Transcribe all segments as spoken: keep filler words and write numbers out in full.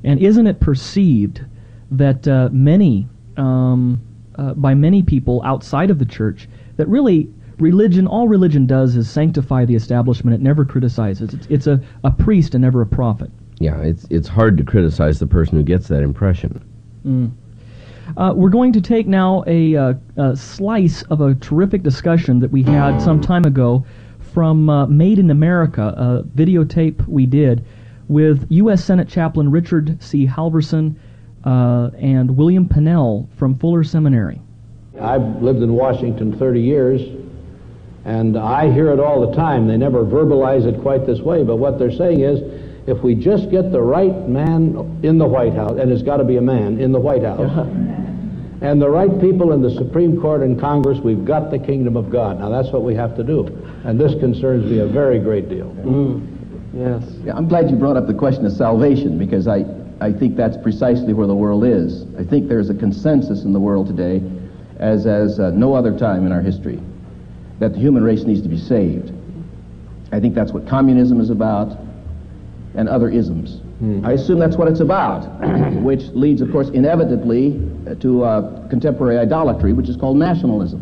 And isn't it perceived that uh, many, um, uh, by many people outside of the church, that really religion, all religion does is sanctify the establishment. It never criticizes. It's, it's a, a priest and never a prophet. Yeah, it's it's hard to criticize the person who gets that impression. Mm. Uh, we're going to take now a, uh, a slice of a terrific discussion that we had some time ago from uh, Made in America, a videotape we did with U S Senate Chaplain Richard C. Halverson uh, and William Pennell from Fuller Seminary. I've lived in Washington thirty years, and I hear it all the time. They never verbalize it quite this way, but what they're saying is, if we just get the right man in the White House, and it's got to be a man in the White House, and the right people in the Supreme Court and Congress, we've got the kingdom of God. Now that's what we have to do, and this concerns me a very great deal. Mm. Yes. Yeah, I'm glad you brought up the question of salvation, because I, I think that's precisely where the world is. I think there's a consensus in the world today, as, as uh, no other time in our history, that the human race needs to be saved. I think that's what communism is about, and other isms. Hmm. I assume that's what it's about, which leads, of course, inevitably uh, to uh, contemporary idolatry, which is called nationalism.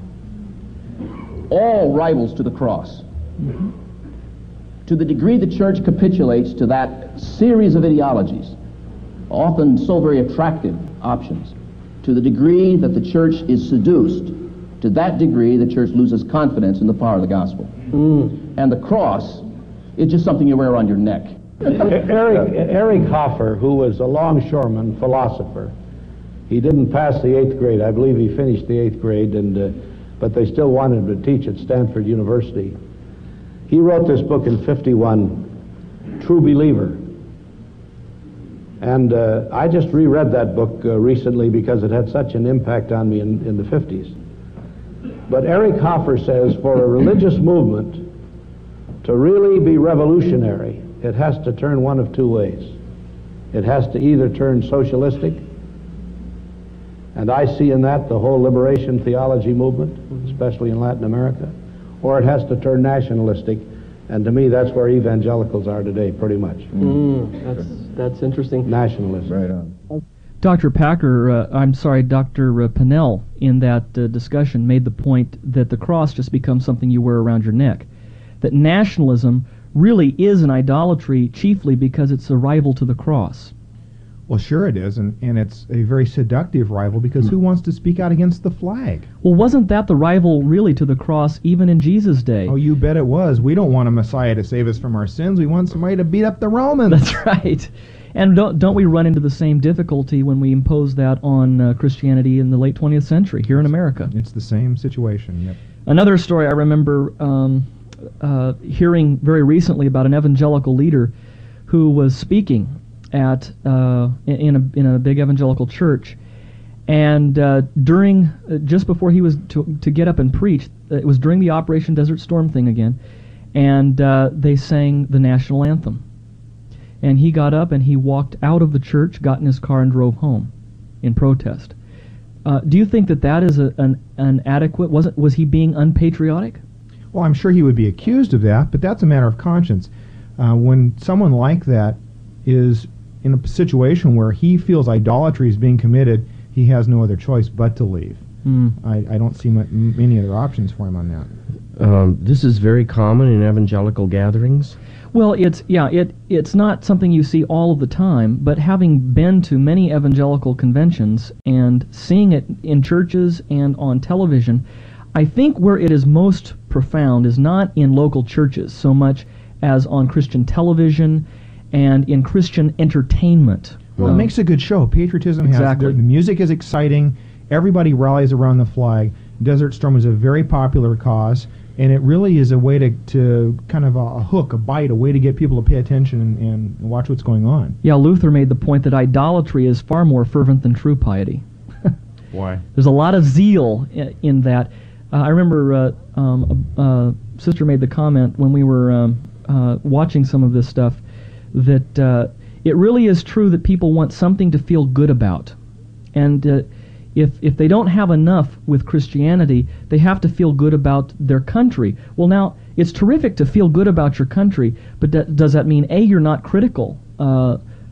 All rivals to the cross. Mm-hmm. To the degree the church capitulates to that series of ideologies, often so very attractive options, to the degree that the church is seduced, to that degree the church loses confidence in the power of the gospel. Mm. And the cross is just something you wear around your neck. Eric, Eric Hoffer, who was a longshoreman philosopher, he didn't pass the eighth grade. I believe he finished the eighth grade, and uh, but they still wanted him to teach at Stanford University. He wrote this book in fifty-one, True Believer. And uh, I just reread that book uh, recently because it had such an impact on me in, in the fifties. But Eric Hoffer says for a religious movement to really be revolutionary, it has to turn one of two ways. It has to either turn socialistic, and I see in that the whole liberation theology movement, especially in Latin America, or it has to turn nationalistic, and to me that's where evangelicals are today, pretty much. Mm, that's, that's interesting. Nationalism. Right on. Doctor Packer, uh, I'm sorry, Doctor Uh, Pennell, in that uh, discussion made the point that the cross just becomes something you wear around your neck. That nationalism really is an idolatry chiefly because it's a rival to the cross. Well, sure it is, and, and it's a very seductive rival, because who wants to speak out against the flag? Well, wasn't that the rival really to the cross even in Jesus' day? Oh, you bet it was. We don't want a Messiah to save us from our sins. We want somebody to beat up the Romans. That's right. And don't, don't we run into the same difficulty when we impose that on uh, Christianity in the late twentieth century here in America? It's the same situation, yep. Another story I remember um, uh, hearing very recently about an evangelical leader who was speaking at uh, in a in a big evangelical church, and uh, during uh, just before he was to to get up and preach, uh, it was during the Operation Desert Storm thing again, and uh, they sang the national anthem, and he got up and he walked out of the church, got in his car, and drove home in protest. Uh, do you think that that is a, an an adequate? Was it was he being unpatriotic? Well, I'm sure he would be accused of that, but that's a matter of conscience. Uh, when someone like that is in a situation where he feels idolatry is being committed, he has no other choice but to leave. Mm. I, I don't see m many other options for him on that. Um, this is very common in evangelical gatherings. Well, it's yeah, it it's not something you see all of the time, but having been to many evangelical conventions and seeing it in churches and on television, I think where it is most profound is not in local churches so much as on Christian television and in Christian entertainment. Well, um, it makes a good show. Patriotism exactly. has, the, the music is exciting, everybody rallies around the flag. Desert Storm is a very popular cause, and it really is a way to, to kind of a, a hook, a bite, a way to get people to pay attention and, and watch what's going on. Yeah, Luther made the point that idolatry is far more fervent than true piety. Why? There's a lot of zeal in, in that. Uh, I remember uh, um, a, a sister made the comment when we were um, uh, watching some of this stuff that uh, it really is true that people want something to feel good about. And uh, if if they don't have enough with Christianity, they have to feel good about their country. Well, now, it's terrific to feel good about your country, but that, does that mean, A, you're not critical? Uh,